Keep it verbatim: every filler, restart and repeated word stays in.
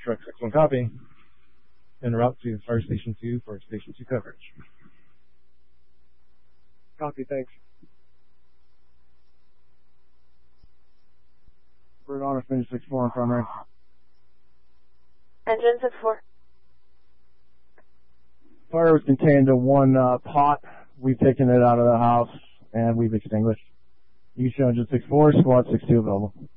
Truck six one copy. En route to Fire Station two for Station two coverage. Copy, thanks. Bird Honor, finish six four on primary. Engine six four. Fire was contained to one uh, pot. We've taken it out of the house, and we've extinguished. You show engine six four, squad six two available.